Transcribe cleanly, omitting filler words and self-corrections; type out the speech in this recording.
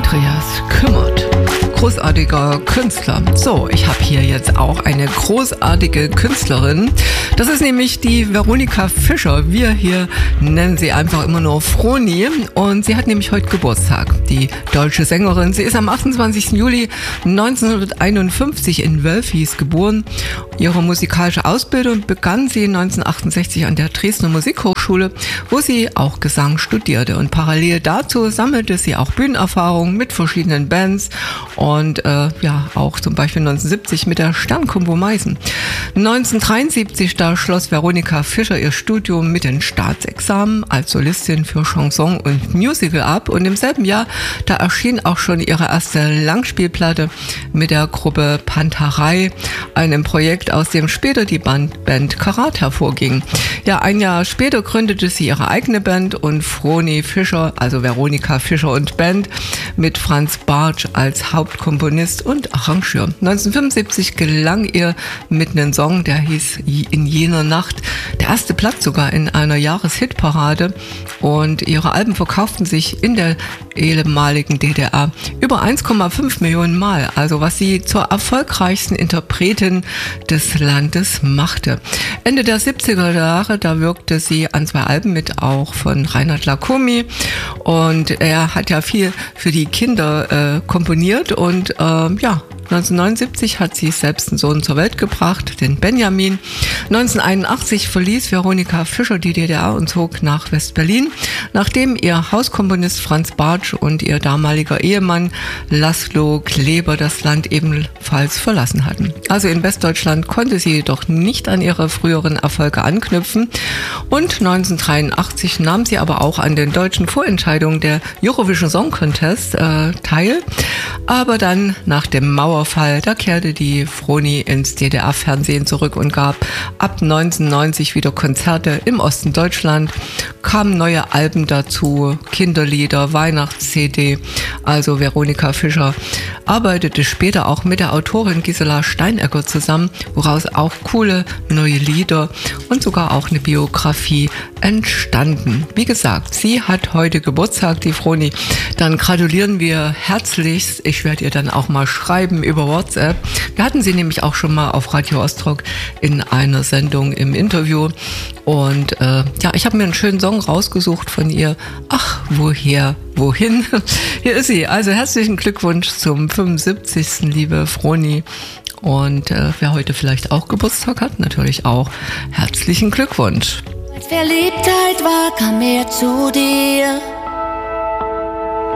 Andreas Kümmert. Großartiger Künstler. So, ich habe hier jetzt auch eine großartige Künstlerin. Das ist nämlich die Veronika Fischer. Wir hier nennen sie einfach immer nur Froni. Und sie hat nämlich heute Geburtstag. Die deutsche Sängerin. Sie ist am 28. Juli 1951 in Wölfis geboren. Ihre musikalische Ausbildung begann sie 1968 an der Dresdner Musikhochschule, wo sie auch Gesang studierte. Und parallel dazu sammelte sie auch Bühnenerfahrung mit verschiedenen Bands und auch zum Beispiel 1970 mit der Sternkombo Meißen. 1973 da schloss Veronika Fischer ihr Studium mit den Staatsexamen als Solistin für Chanson und Musical ab und im selben Jahr da erschien auch schon ihre erste Langspielplatte mit der Gruppe Panterei, einem Projekt, aus dem später die Band Karat hervorging. Ja, ein Jahr später gründete sie ihre eigene Band und Froni Fischer, also Veronika Fischer und Band, mit Franz Bartsch als Hauptkomponist und Arrangeur. 1975 gelang ihr mit einem Song, der hieß In jener Nacht, der erste Platz sogar in einer Jahreshitparade, und ihre Alben verkauften sich in der ehemaligen DDR über 1,5 Millionen Mal, also was sie zur erfolgreichsten Interpretin des Landes machte. Ende der 70er Jahre, da wirkte sie an 2 Alben mit, auch von Reinhard Lacomi, und er hat ja viel für die Kinder komponiert und 1979 hat sie selbst einen Sohn zur Welt gebracht, den Benjamin. 1981 verließ Veronika Fischer die DDR und zog nach West-Berlin, nachdem ihr Hauskomponist Franz Bartsch und ihr damaliger Ehemann Laszlo Kleber das Land ebenfalls verlassen hatten. Also in Westdeutschland konnte sie jedoch nicht an ihre früheren Erfolge anknüpfen und 1983 nahm sie aber auch an den deutschen Vorentscheidungen der Eurovision Song Contest teil. Aber dann nach dem Mauerfall, da kehrte die Froni ins DDR-Fernsehen zurück und gab ab 1990 wieder Konzerte im Osten Deutschland, kamen neue Alben dazu, Kinderlieder, Weihnachts-CD. Also Veronika Fischer arbeitete später auch mit der Autorin Gisela Steinegger zusammen, woraus auch coole neue Lieder und sogar auch eine Biografie entstanden. Wie gesagt, sie hat heute Geburtstag, die Froni. Dann gratulieren wir herzlichst. Ich werde ihr dann auch mal schreiben über WhatsApp. Wir hatten sie nämlich auch schon mal auf Radio Ostrock in einer Sendung im Interview. Und ich habe mir einen schönen Song rausgesucht von ihr. Ach, wohin? Hier ist sie. Also herzlichen Glückwunsch zum 75. liebe Froni. Und wer heute vielleicht auch Geburtstag hat, natürlich auch herzlichen Glückwunsch. Als Verliebtheit war, kam er zu dir.